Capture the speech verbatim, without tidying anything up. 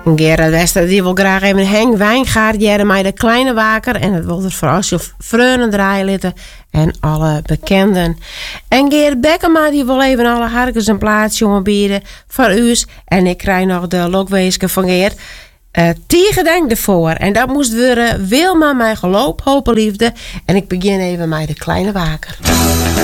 Gerard Wester die wil graag even Henk Wijngaard jaren met de kleine waker. En het wordt er vooral zo vreugden draaien en alle bekenden. En Geert Bekkema die wil even alle harkens een plaatsje bieden voor u. En ik krijg nog de lokweeske van Geert. Uh, Tiegedenk ervoor. En dat moest worden Wilma mijn geloof, hoop en liefde. En ik begin even met de kleine waker.